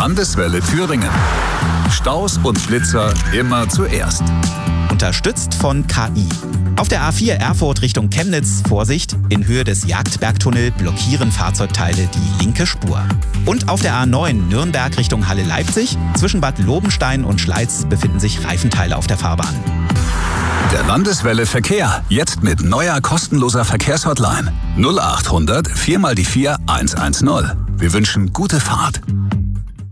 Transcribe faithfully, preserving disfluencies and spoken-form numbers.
Landeswelle Thüringen. Staus und Blitzer immer zuerst. Unterstützt von K I. Auf der A vier Erfurt Richtung Chemnitz, Vorsicht, in Höhe des Jagdbergtunnel blockieren Fahrzeugteile die linke Spur. Und auf der A neun Nürnberg Richtung Halle-Leipzig, zwischen Bad Lobenstein und Schleiz befinden sich Reifenteile auf der Fahrbahn. Der Landeswelle Verkehr, jetzt mit neuer kostenloser Verkehrshotline null acht hundert vier mal die vier eins eins null. Wir wünschen gute Fahrt.